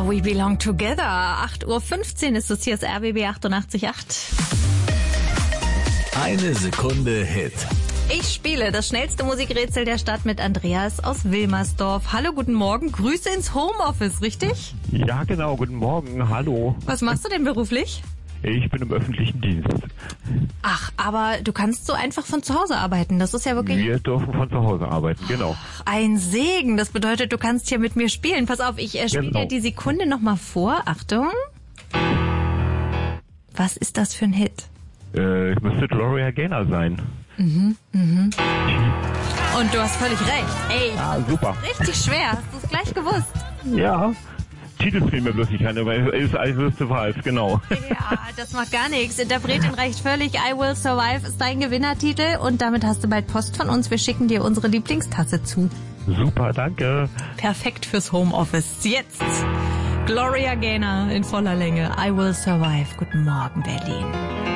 We Belong Together. 8:15 Uhr ist es hier, das RBB 88.8. Eine Sekunde Hit. Ich spiele das schnellste Musikrätsel der Stadt mit Andreas aus Wilmersdorf. Hallo, guten Morgen. Grüße ins Homeoffice, richtig? Ja, genau. Guten Morgen. Hallo. Was machst du denn beruflich? Ich bin im öffentlichen Dienst. Ach, aber du kannst so einfach von zu Hause arbeiten. Das ist ja wirklich... Wir dürfen von zu Hause arbeiten, genau. Ein Segen. Das bedeutet, du kannst hier mit mir spielen. Pass auf, ich spiele dir die Sekunde nochmal vor. Achtung. Was ist das für ein Hit? Müsste Gloria Gaynor sein. Und du hast völlig recht. Ey, Super. richtig schwer. Hast du es gleich gewusst? Ja. Titel fehlt mir bloß nicht ein, aber es ist I Will Survive, genau. Ja, das macht gar nichts. Interpretin reicht völlig. I Will Survive ist dein Gewinnertitel und damit hast du bald Post von uns. Wir schicken dir unsere Lieblingstasse zu. Super, danke. Perfekt fürs Homeoffice. Jetzt Gloria Gaynor in voller Länge. I Will Survive. Guten Morgen, Berlin.